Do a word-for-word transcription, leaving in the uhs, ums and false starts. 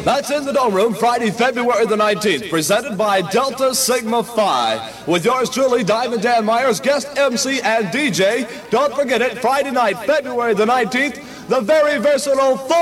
That's in the Dome Room, Friday, February the nineteenth, presented by Delta Sigma Phi. With yours truly, Diamond Dan Myers, guest M C and D J. Don't forget it, Friday night, February the nineteenth, the very versatile full